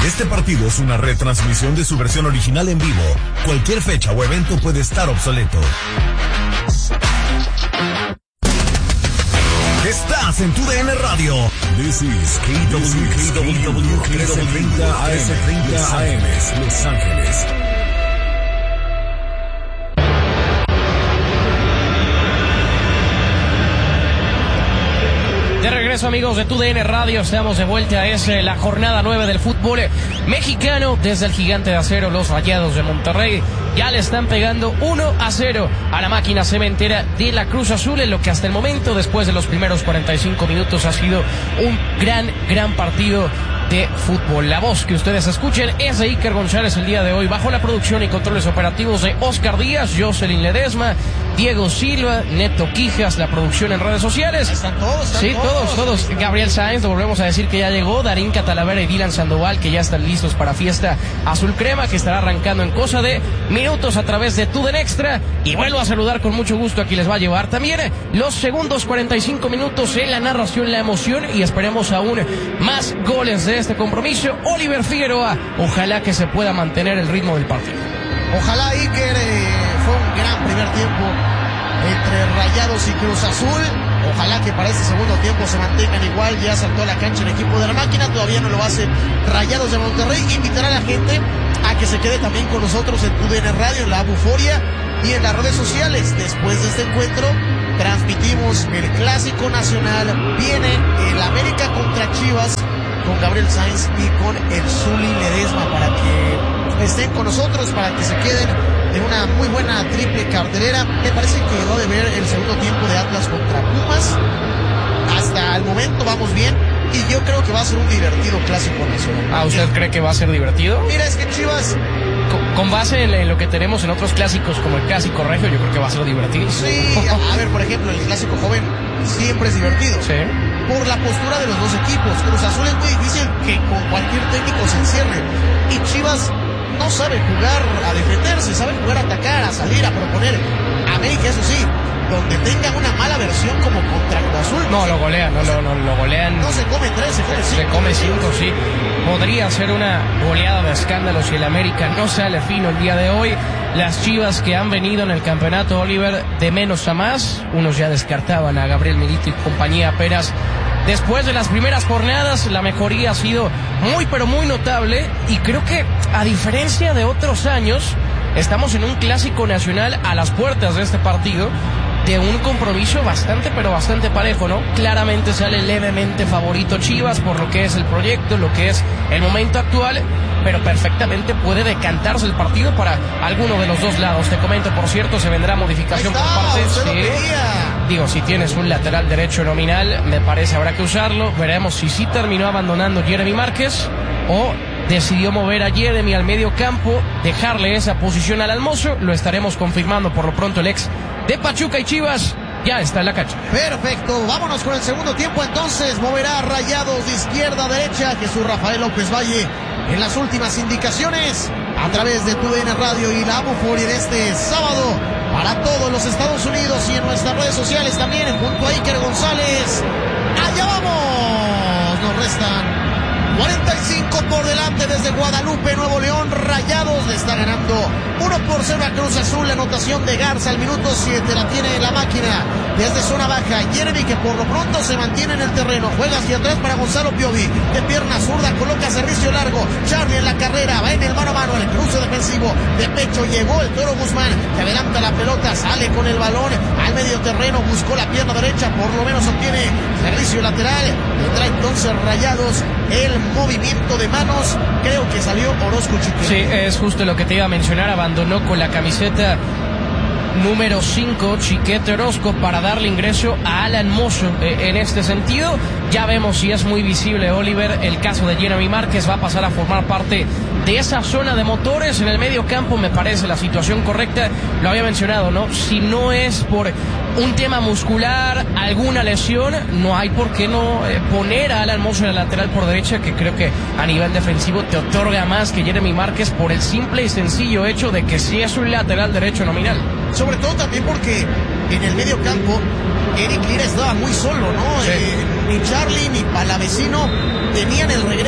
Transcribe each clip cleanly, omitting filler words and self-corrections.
Este partido es una retransmisión de su versión original en vivo. Cualquier fecha o evento puede estar obsoleto. Estás en tu DN Radio. This is KWKW 1330 AM, Los Ángeles. De regreso, amigos de TUDN Radio, estamos de vuelta. Es la jornada 9 del fútbol mexicano. Desde el Gigante de Acero, los Rayados de Monterrey ya le están pegando 1-0 a la máquina cementera de la Cruz Azul, en lo que hasta el momento, después de los primeros 45 minutos, ha sido un gran partido de fútbol. La voz que ustedes escuchen es de Iker González el día de hoy, bajo la producción y controles operativos de Oscar Díaz, Jocelyn Ledesma, Diego Silva, Neto Quijas, la producción en redes sociales. ¿Están todos? Sí, todos. Gabriel Sáenz, lo volvemos a decir que ya llegó, Darín Catalavera y Dylan Sandoval, que ya están listos para Fiesta Azul Crema, que estará arrancando en cosa de minutos a través de TUDN Extra. Y vuelvo a saludar con mucho gusto a quien les va a llevar también los segundos 45 minutos en la narración, la emoción, y esperemos aún más goles de este compromiso. Oliver Figueroa, ojalá que se pueda mantener el ritmo del partido. Ojalá, Iker. Fue un gran primer tiempo entre Rayados y Cruz Azul. Ojalá que para este segundo tiempo se mantengan igual. Ya saltó a la cancha el equipo de la máquina, todavía no lo hace Rayados de Monterrey. Invitar a la gente a que se quede también con nosotros en TUDN Radio, en la Buforia y en las redes sociales. Después de este encuentro transmitimos el Clásico Nacional. Viene el América contra Chivas con Gabriel Sáenz y con el Zuli Ledesma, para que estén con nosotros, para que se queden en una muy buena triple cartelera. Me parece que va a haber el segundo tiempo de Atlas contra Pumas. Hasta el momento vamos bien y yo creo que va a ser un divertido Clásico Nacional. ¿Usted cree que va a ser divertido? Mira, es que Chivas, con base en lo que tenemos en otros clásicos como el Clásico Regio, yo creo que va a ser divertido. Sí, a ver, por ejemplo, el Clásico Joven siempre es divertido. Sí. Por la postura de los dos equipos. Cruz Azul es muy difícil que con cualquier técnico se encierre. Y Chivas no sabe jugar a defenderse, sabe jugar a atacar, a salir, a proponer. América, eso sí, donde tengan una mala versión como contra Cruz Azul. No, lo golean, lo golean. No se come 3, se come 5. Se come 5, sí. Podría ser una goleada de escándalo si el América no sale fino el día de hoy. Las Chivas que han venido en el campeonato, Oliver, de menos a más. Unos ya descartaban a Gabriel Milito y compañía apenas. Después de las primeras jornadas, la mejoría ha sido muy notable. Y creo que, a diferencia de otros años, estamos en un Clásico Nacional a las puertas de este partido, de un compromiso bastante parejo, ¿no? Claramente sale levemente favorito Chivas por lo que es el proyecto, lo que es el momento actual, pero perfectamente puede decantarse el partido para alguno de los dos lados. Te comento, por cierto, se vendrá modificación por parte de... Digo, si tienes un lateral derecho nominal, me parece habrá que usarlo. Veremos si sí terminó abandonando Jeremy Márquez o decidió mover a Jeremy al medio campo, dejarle esa posición al Almozo. Lo estaremos confirmando. Por lo pronto el ex de Pachuca y Chivas ya está en la cancha. Perfecto, vámonos con el segundo tiempo entonces. Moverá Rayados de izquierda a derecha Jesús Rafael López Valle en las últimas indicaciones a través de TUDN Radio y la Buforia de este sábado para todos los Estados Unidos y en nuestras redes sociales también, junto a Iker González. ¡Allá vamos! Nos restan 45 por delante desde Guadalupe, Nuevo León. Rayados le está ganando 1-0 a Cruz Azul. La anotación de Garza al minuto 7 la tiene la máquina desde zona baja. Jeremy, que por lo pronto se mantiene en el terreno, juega hacia atrás para Gonzalo Piovi, de pierna zurda coloca servicio largo. Charlie en la carrera, va en el mano a mano, el cruce defensivo de pecho, llegó el Toro Guzmán, que adelanta la pelota, sale con el balón al medio terreno, buscó la pierna derecha, por lo menos obtiene servicio lateral. Tendrá entonces Rayados el movimiento de manos. Creo que salió Orozco Chiquete. Sí, es justo lo que te iba a mencionar. Abandonó con la camiseta número 5 Chiquete Orozco para darle ingreso a Alan Mozo. En este sentido, ya vemos si es muy visible, Oliver, el caso de Jeremy Márquez. Va a pasar a formar parte de esa zona de motores en el medio campo. Me parece la situación correcta. Lo había mencionado, ¿no? Si no es por un tema muscular, alguna lesión, no hay por qué no poner a Alan Mozo en el lateral por derecha, que creo que a nivel defensivo te otorga más que Jeremy Márquez, por el simple y sencillo hecho de que sí es un lateral derecho nominal. Sobre todo también porque en el medio campo Eric Lira estaba muy solo, ¿no? Sí. Ni Charlie ni Palavecino tenían el regreso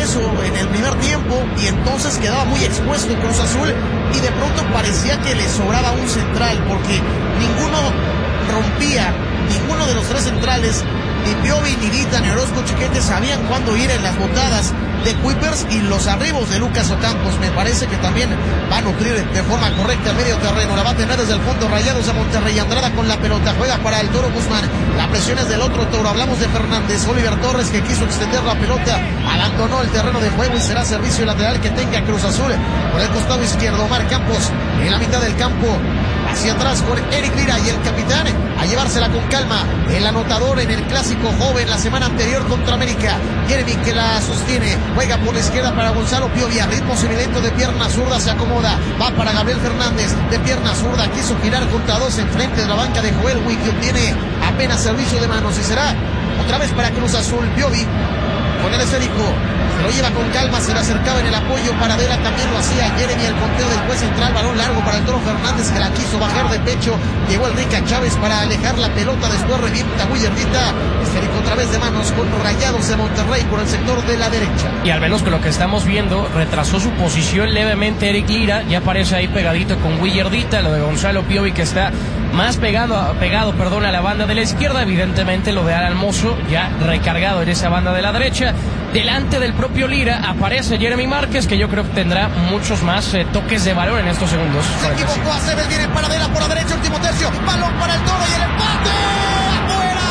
eso en el primer tiempo, y entonces quedaba muy expuesto Cruz Azul, y de pronto parecía que le sobraba un central, porque ninguno rompía, ninguno de los tres centrales, ni Piovi, ni Dita, ni Orozco Chiquete, sabían cuándo ir en las botadas de Kuipers, y los arribos de Lucas Ocampos me parece que también va a nutrir de forma correcta el medio terreno. La va a tener desde el fondo Rayados de Monterrey. Andrada con la pelota, juega para el Toro Guzmán, la presión es del otro Toro, hablamos de Fernández. Oliver Torres, que quiso extender la pelota, abandonó el terreno de juego y será servicio lateral que tenga Cruz Azul por el costado izquierdo. Omar Campos en la mitad del campo, hacia atrás con Eric Lira, y el capitán a llevársela con calma, el anotador en el clásico joven la semana anterior contra América, Jeremy, que la sostiene, juega por la izquierda para Gonzalo Piovi, a ritmo semilento de pierna zurda, se acomoda, va para Gabriel Fernández, de pierna zurda, quiso girar contra dos en frente de la banca de Joel Wick, que obtiene apenas servicio de manos, y será otra vez para Cruz Azul. Piovi con el esférico, se lo lleva con calma, se le acercaba en el apoyo, Paradela también lo hacía, Jeremy, el conteo del juez central, balón largo para el Toro Fernández, que la quiso bajar de pecho, llegó Enrique Chávez para alejar la pelota, después revienta Willardita, esférico otra vez de manos con Rayados de Monterrey por el sector de la derecha. Y al menos con lo que estamos viendo, retrasó su posición levemente Eric Lira, ya aparece ahí pegadito con Willardita, lo de Gonzalo Piovi que está más pegado a la banda de la izquierda, evidentemente lo de Alan Mozo ya recargado en esa banda de la derecha. Delante del propio Lira aparece Jeremy Márquez, que yo creo que tendrá muchos más toques de balón en estos segundos. Se equivocó Aceves, viene Paradela por la derecha, último tercio, balón para el Toro y el empate. ¡Afuera!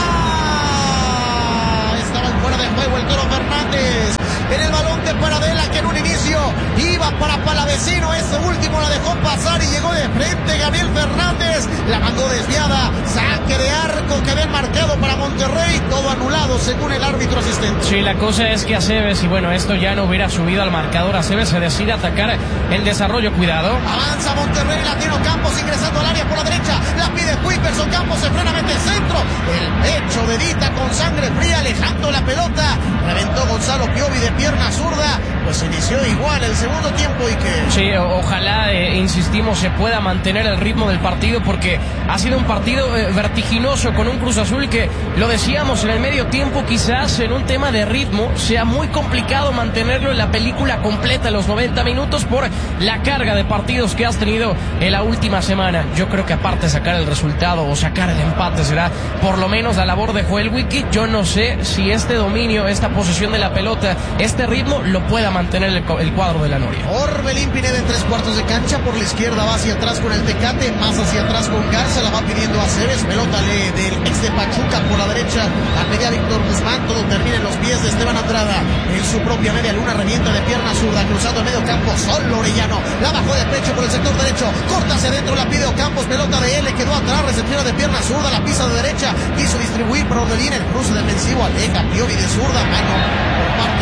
Estaba fuera de juego el Toro Fernández. En el balón de Paradela, que en un inicio iba para Palavecino, ese último la dejó pasar y llegó de frente Gabriel Fernández, la mandó desviada, saque de arco que habían marcado para Monterrey, todo anulado según el árbitro asistente. Sí, la cosa es que Aceves, y bueno, esto ya no hubiera subido al marcador, Aceves se decide atacar el desarrollo, cuidado. Avanza Monterrey, Latino Campos ingresando al área por la derecha, la pide Kuipers, Campos se frena, mete el centro, el pecho de Dita con sangre fría, alejando la pelota, reventó Gonzalo Piovi de pierna zurda, pues inició igual el segundo tiempo y que... Sí, ojalá, insistimos, se pueda mantener el ritmo del partido, porque ha sido un partido vertiginoso con un Cruz Azul que, lo decíamos en el medio tiempo, quizás en un tema de ritmo sea muy complicado mantenerlo en la película completa, los 90 minutos, por la carga de partidos que has tenido en la última semana. Yo creo que aparte de sacar el resultado o sacar el empate será por lo menos la labor de Joel Wiki. Yo no sé si este dominio, esta posesión de la pelota, este ritmo lo pueda mantener el cuadro de la Noria. Orbelín Pineda en 3/4 de cancha, por la izquierda va hacia atrás con el Tecate, más hacia atrás con Garza, la va pidiendo Aceves, pelota del ex de Pachuca por la derecha, a media Víctor Guzmán, todo termina en los pies de Esteban Andrada, en su propia media luna, revienta de pierna zurda, cruzando el medio campo, solo Orellano, la bajó de pecho por el sector derecho, corta hacia adentro, la pide Ocampos, pelota de él, quedó atrás, recepciona de pierna zurda, la pisa de derecha, quiso distribuir por Orbelín, el cruce defensivo, aleja Piovi de zurda, mano por parte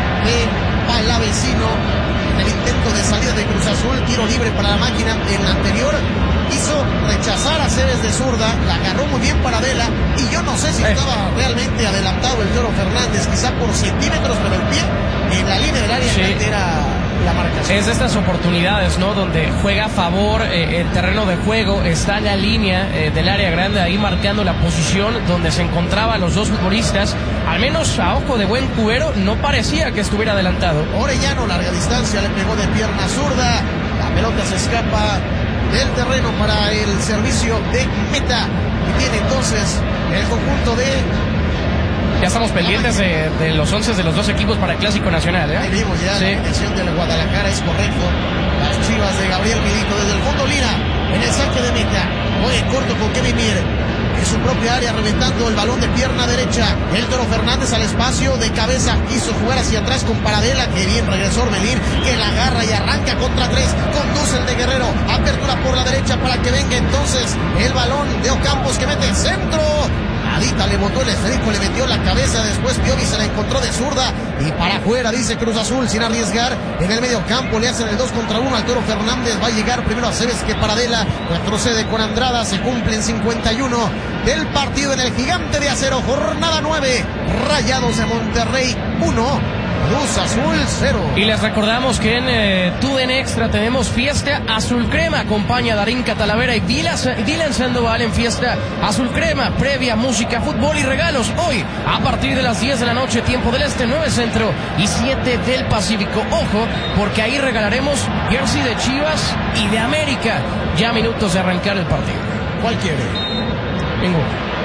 de Palavecino, en el intento de salida de Cruz Azul, tiro libre para la máquina. En la anterior hizo rechazar a Aceves de zurda, la agarró muy bien Paradela, y yo no sé si estaba realmente adelantado el Toro Fernández, quizá por centímetros, pero el pie en la línea del área grande era la marcación. Es de estas oportunidades, ¿no?, donde juega a favor el terreno de juego, está en la línea del área grande, ahí marcando la posición donde se encontraban los dos futbolistas. Al menos a ojo de buen cubero no parecía que estuviera adelantado. Orellano, larga distancia, le pegó de pierna zurda, la pelota se escapa del terreno para el servicio de meta, y tiene entonces el conjunto de... Ya estamos pendientes de los 11 de los dos equipos para el Clásico Nacional, ¿eh? Ahí vimos ya, sí. La dirección del Guadalajara es correcto. Las Chivas de Gabriel Milito desde el fondo, Lira en el saque de meta, muy corto con Kevin Mir en su propia área, reventando el balón de pierna derecha. El Toro Fernández al espacio, de cabeza quiso jugar hacia atrás con Paradela, que bien regresó Orbelín, que la agarra y arranca contra tres, conduce el de Guerrero, apertura por la derecha para que venga entonces el balón de Ocampos, que mete el centro. Adita le botó el esférico, le metió la cabeza, después Piovi se la encontró de zurda y para afuera, dice Cruz Azul, sin arriesgar. En el medio campo le hacen el 2 contra 1 al Toro Fernández, va a llegar primero Aceves que Paradela, retrocede con Andrada, se cumplen 51 del partido en el Gigante de Acero, jornada 9, Rayados de Monterrey 1, Cruz Azul 0. Y les recordamos que en TUDN Extra tenemos fiesta azul crema. Acompaña a Darín Catalavera y Dylan Sandoval en fiesta azul crema. Previa, música, fútbol y regalos. Hoy, a partir de las 10 de la noche, tiempo del Este, 9 Centro y 7 del Pacífico. Ojo, porque ahí regalaremos jersey de Chivas y de América. Ya minutos de arrancar el partido. ¿Cuál quiere? Ninguno.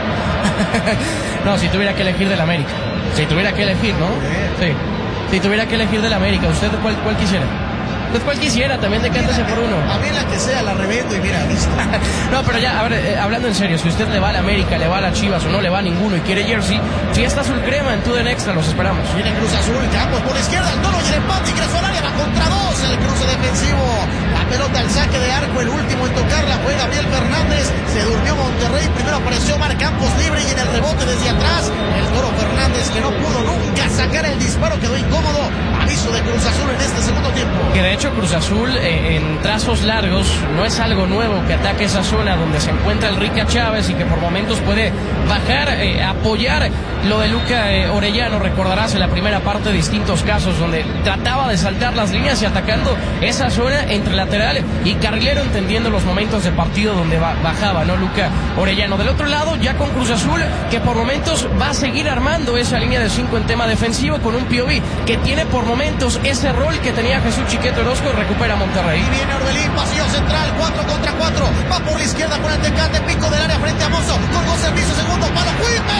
No, si tuviera que elegir del América. Si tuviera que elegir, ¿no? Sí. Si tuviera que elegir del América, ¿usted cuál quisiera? ¿Usted cuál quisiera? También decántese por uno. A mí la que sea la revendo y mira, listo. No, pero ya, a ver, hablando en serio, si usted le va a la América, le va a la Chivas o no le va a ninguno y quiere jersey, fiesta azul crema en TUDN Extra, los esperamos. Viene Cruz Azul, Campos por izquierda, el Toro y el empate, ingresó al área, va contra dos, el cruce defensivo, la pelota al saque de arco, el último en tocarla fue Gabriel Fernández, se durmió Monterrey, primero apareció Omar Campos libre y en el rebote desde atrás, el Toro Fernández que no pudo nunca sacar el disparo, quedó incómodo, aviso de Cruz Azul en este segundo tiempo. Que de hecho Cruz Azul en trazos largos no es algo nuevo que ataque esa zona donde se encuentra el Rica Chávez y que por momentos puede bajar, apoyar lo de Luca Orellano. Recordarás en la primera parte distintos casos donde trataba de saltar las líneas y atacando esa zona entre lateral y carrilero, entendiendo los momentos de partido donde bajaba, ¿no? Luca Orellano. Del otro lado, ya con Cruz Azul, que por momentos va a seguir armando esa línea de 5 en tema defensivo con un Piovi que tiene por momentos ese rol que tenía Jesús Chiquete Orozco. Recupera Monterrey. Y viene Orbelín, pasillo central, 4 contra 4. Va por la izquierda con el Tecate, pico del área frente a Mozo. Colgó servicio, segundo palo.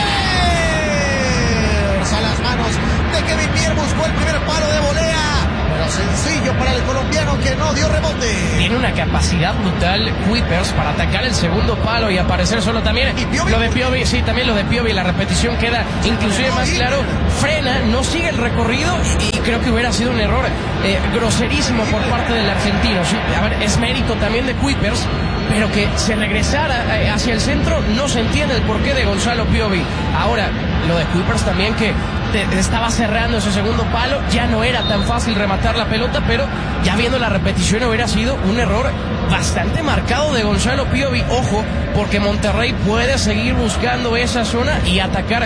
Whippers a las manos de Kevin Pierre, buscó el primer palo de volea. Pero sencillo para el colombiano que no dio rebote. Tiene una capacidad brutal Whippers para atacar el segundo palo y aparecer solo también. Lo de Piovi, sí, también lo de Piovi, la repetición queda inclusive más claro. Frena, no sigue el recorrido y creo que hubiera sido un error groserísimo por parte del argentino. Sí, a ver, es mérito también de Whippers, pero que se regresara hacia el centro no se entiende el porqué de Gonzalo Piovi. Ahora, lo de Whippers también que estaba cerrando ese segundo palo, ya no era tan fácil rematar la pelota, pero ya viendo la repetición hubiera sido un error bastante marcado de Gonzalo Piovi. Ojo, porque Monterrey puede seguir buscando esa zona y atacar